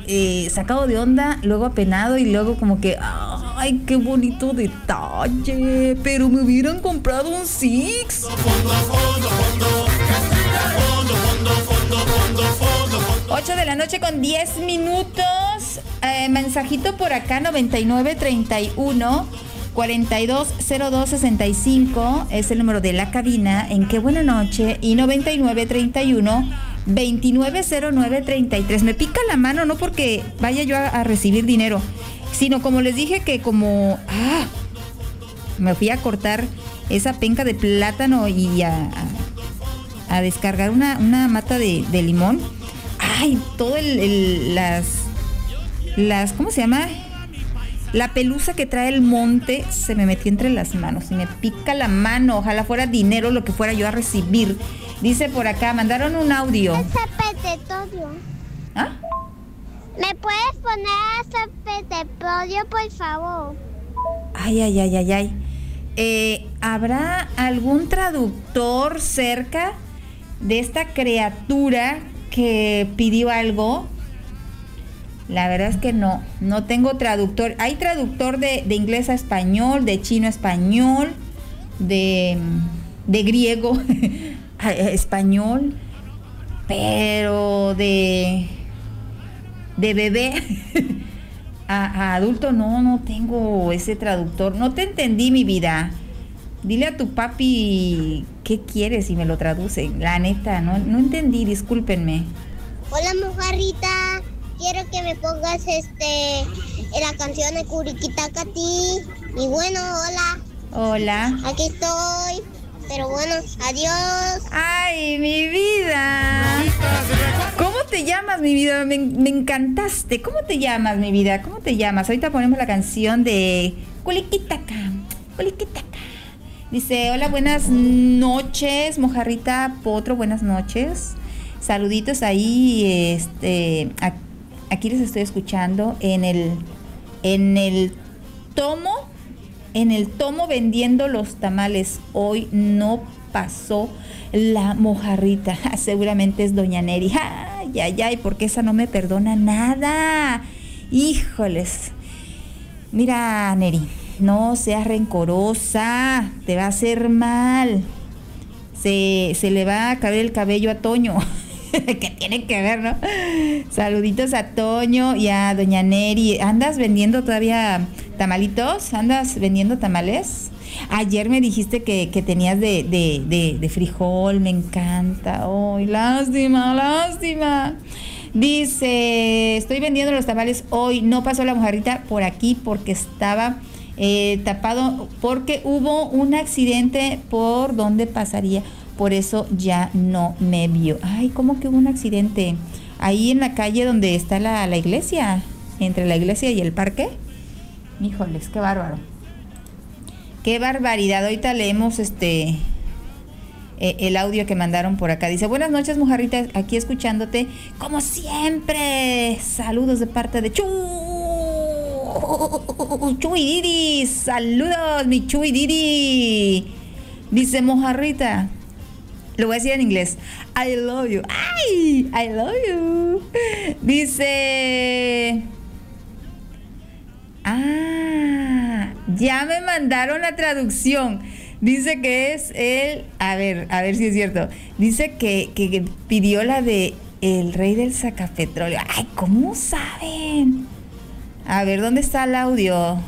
sacado de onda, luego apenado y luego como que, ay, qué bonito detalle, pero me hubieran comprado un Six. 8 de la noche con 10 minutos. Mensajito por acá, 9931 420265 es el número de la cabina en Qué Buena Noche, y 9931 290933. Me pica la mano, no porque vaya yo a recibir dinero, sino como les dije que como me fui a cortar esa penca de plátano y a descargar una mata de limón. Ay, todo las ¿cómo se llama? La pelusa que trae el monte se me metió entre las manos y me pica la mano. Ojalá fuera dinero lo que fuera yo a recibir. Dice por acá, mandaron un audio. ¿Ah? ¿Me puedes poner a de podio, por favor? Ay. ¿Habrá algún traductor cerca de esta criatura que pidió algo? La verdad es que no tengo traductor. Hay traductor de inglés a español, de chino a español, de griego a español, pero de bebé a adulto no tengo ese traductor. No te entendí, mi vida. Dile a tu papi qué quieres y me lo traduce. La neta, no entendí, discúlpenme. Hola, mojarrita. Quiero que me pongas la canción de Curiquitacati. Y bueno, hola. Aquí estoy. Pero bueno, adiós. Ay, mi vida. ¿Cómo te llamas, mi vida? Me encantaste. ¿Cómo te llamas, mi vida? ¿Cómo te llamas? Ahorita ponemos la canción de Culiquitaca. Dice, hola, buenas noches, mojarrita Potro, buenas noches. Saluditos ahí, aquí les estoy escuchando en el tomo vendiendo los tamales. Hoy no pasó la mojarrita. Seguramente es doña Neri. Ay, porque esa no me perdona nada. Híjoles. Mira, Neri, no seas rencorosa, te va a hacer mal. Se le va a caer el cabello a Toño. ¿Qué tiene que ver, no? Saluditos a Toño y a doña Neri. ¿Andas vendiendo todavía tamalitos? ¿Andas vendiendo tamales? Ayer me dijiste que tenías de frijol, me encanta. ¡Ay, lástima! Dice, estoy vendiendo los tamales hoy. No pasó la mojarrita por aquí porque estaba tapado, porque hubo un accidente por donde pasaría. Por eso ya no me vio. Ay, ¿cómo que hubo un accidente? Ahí en la calle donde está la iglesia, entre la iglesia y el parque. Híjoles, qué bárbaro. Qué barbaridad. Ahorita leemos el audio que mandaron por acá. Dice, buenas noches, mojarrita, aquí escuchándote como siempre. Saludos de parte de Chuy Didi. Saludos, mi Chuy Didi. Dice, mojarrita, lo voy a decir en inglés. I love you. ¡Ay! I love you. Dice... ya me mandaron la traducción. Dice que es el... A ver si es cierto. Dice que pidió la de El Rey del Sacapetróleo. ¡Ay! ¿Cómo saben? A ver, ¿dónde está el audio?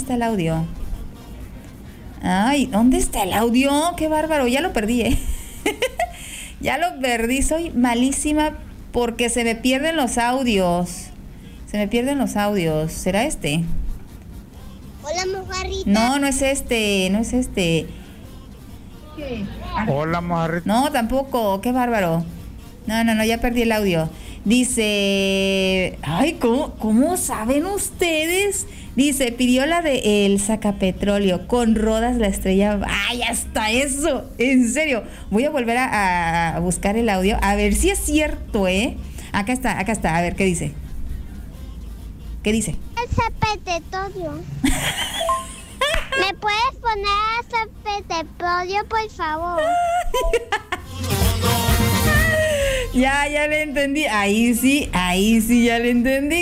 Ay, ¿dónde está el audio? ¡Qué bárbaro! Ya lo perdí, Ya lo perdí, soy malísima porque se me pierden los audios. ¿Será este? Hola, mojarrita. No es este. Hola, mojarrita. No, tampoco, qué bárbaro. No, ya perdí el audio. Dice, ay, ¿cómo saben ustedes? Dice, pidió la de El Sacapetróleo con Rodas la Estrella. Ay, hasta eso, en serio. Voy a volver a buscar el audio, a ver si es cierto, Acá está, a ver, ¿qué dice? El Sacapetróleo. ¿Me puedes poner a Sacapetróleo, por favor? Ya le entendí. Ahí sí, ya le entendí.